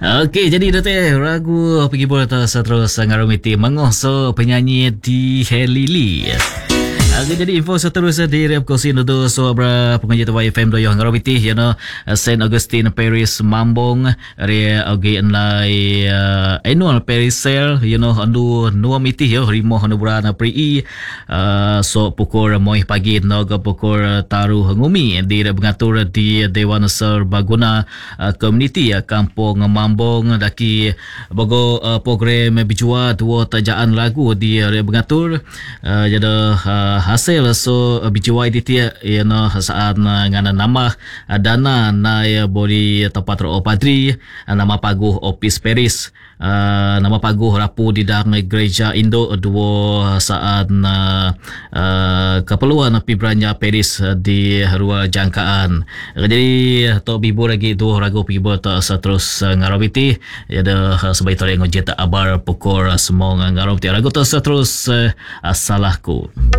Okey, jadi Datuk ragu pergi bola terus ngarumiti mengoso penyanyi di Helili. Jadi info seterusnya di Rep Kosin itu sobra pengaji tu YFM do yang ngarumiti Saint Augustine Paris Mambong area agi enlai annual Paris sale andu nuamiti rimo andu burana pri so pukul moi pagi naga pukul taruh ngumi di mengatur di Dewan Serbaguna Community Kampung Mambong daki bogo program bijua dua tajaan lagu di mengatur jadi hasil so bijua itu saat ngana nama dana na bodi tempat ro padri nama paguh Opis Paris nama paguh rapu di dalam gereja Indo dua saat keperluan pibranya Paris di ruang jangkaan. Jadi to bibu lagi tu ragu bibu to terus ngarabiti ada sebaik tadi ngojeta abar pukul semua ngarabiti ragu to terus salahku.